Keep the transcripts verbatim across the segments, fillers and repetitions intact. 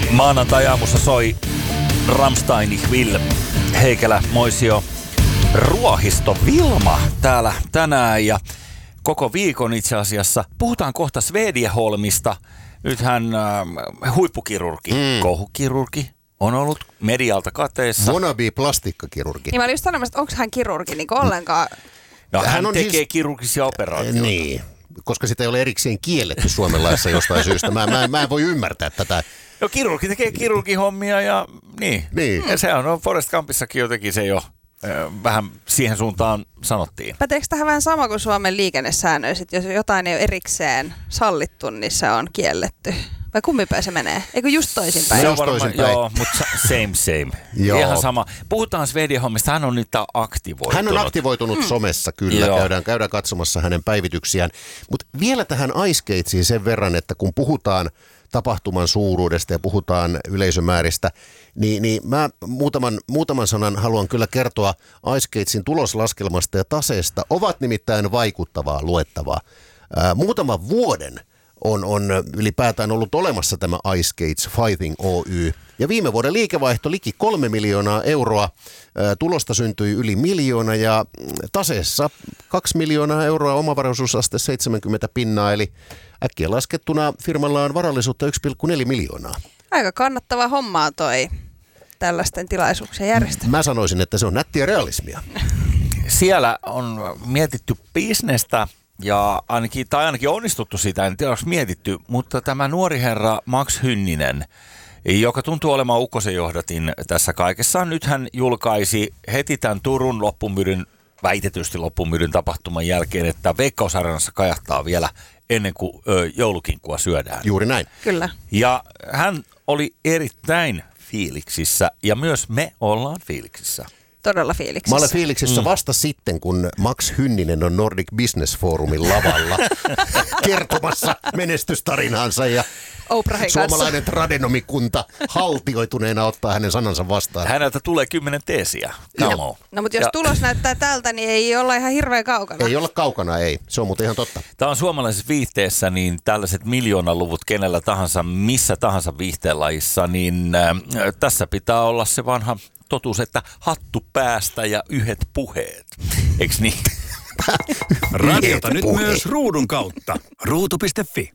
Maanantai-aamussa soi Rammstein, Ich will, Heikelä, Moisio, Ruohisto, Vilma täällä tänään ja koko viikon itse asiassa. Puhutaan kohta Svedjeholmista. Nythän äh, huippukirurgi, mm. kohukirurgi on ollut medialta kateessa. Wannabe plastikkakirurgi. Niin mä olin just sanomassa, että onko hän kirurgi niin ollenkaan? No, hän, hän on tekee siis kirurgisia operaatioita. Niin, koska sitä ei ole erikseen kielletty Suomen laissa jostain syystä. Mä, mä, mä en voi ymmärtää tätä. No kirurgi tekee kirurgihommia ja niin. niin. Ja se on no, Forest Campissakin jotenkin se jo vähän siihen suuntaan sanottiin. Päteekö tähän vähän sama kuin Suomen liikennesäännöissä, jos jotain ei ole erikseen sallittu, niin se on kielletty? Vai kumminpäin se menee? Eikö just toisinpäin? Se on toisinpäin. Joo, mutta same same. Ihan sama. Puhutaan Svedjeholmista, hän on nyt aktivoitunut. Hän on aktivoitunut hmm. somessa, kyllä. Käydään, käydään katsomassa hänen päivityksiään. Mutta vielä tähän Ice Skatesiin sen verran, että kun puhutaan tapahtuman suuruudesta ja puhutaan yleisömääristä, niin, niin mä muutaman, muutaman sanan haluan kyllä kertoa Ice Skatesin tuloslaskelmasta ja taseesta. Ovat nimittäin vaikuttavaa luettavaa. Ää, muutaman vuoden on, on ylipäätään ollut olemassa tämä Ice Skates Fighting Oy. Ja viime vuoden liikevaihto liki kolme miljoonaa euroa. Ää, tulosta syntyi yli miljoona ja taseessa kaksi miljoonaa euroa, omavaraisuusaste seitsemänkymmentä pinnaa, eli äkkiä laskettuna firmalla on varallisuutta yksi pilkku neljä miljoonaa. Aika kannattava hommaa toi tällaisten tilaisuuksien järjestäminen. Mä sanoisin, että se on nättiä realismia. Siellä on mietitty bisnestä ja ainakin, tai ainakin onnistuttu sitä, en tiedä onko mietitty, mutta tämä nuori herra Max Hynninen, joka tuntuu olemaan ukkosen johdatin tässä kaikessa, nyt hän julkaisi heti tämän Turun loppumyydyn, väitetysti loppumyydyn tapahtuman jälkeen, että Veikkaus-areenassa kajahtaa vielä ennen kuin ö, joulukinkkua syödään. Juuri näin. Kyllä. Ja hän oli erittäin fiiliksissä ja myös me ollaan fiiliksissä. Todella fiiliksissä. Mä olen fiiliksissä mm. vasta sitten, kun Max Hynninen on Nordic Business Forumin lavalla kertomassa menestystarinaansa ja Oprahin suomalainen tradenomikunta haltioituneena ottaa hänen sanansa vastaan. Häneltä tulee kymmenen teesiä. No, no mutta jos ja tulos näyttää tältä, niin ei olla ihan hirveän kaukana. Ei olla kaukana, ei. Se on muuten ihan totta. Tämä on suomalaisessa viihteessä, niin tällaiset miljoonaluvut kenellä tahansa, missä tahansa viihteenlajissa, niin äh, tässä pitää olla se vanha totuus, että hattu päästä ja yhdet puheet. Eiks niin? Radiota nyt myös ruudun kautta. ruutu piste fi.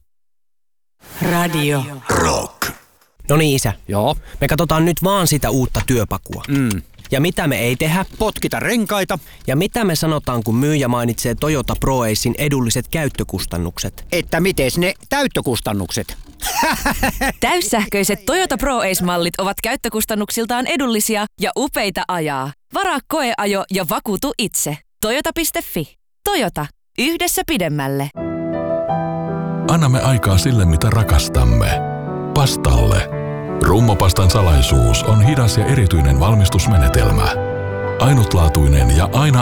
Radio Rock. No niin isä. Joo. Me katsotaan nyt vaan sitä uutta työpakua. Mm. Ja mitä me ei tehdä? Potkita renkaita. Ja mitä me sanotaan, kun myyjä mainitsee Toyota Pro Acein edulliset käyttökustannukset? Että mites ne täyttökustannukset? Täyssähköiset Toyota Pro Ace-mallit ovat käyttökustannuksiltaan edullisia ja upeita ajaa. Varaa koeajo ja vakuutu itse. Toyota piste fi. Toyota. Yhdessä pidemmälle. Annamme aikaa sille, mitä rakastamme. Pastalle. Rummopastan salaisuus on hidas ja erityinen valmistusmenetelmä. Ainutlaatuinen ja aina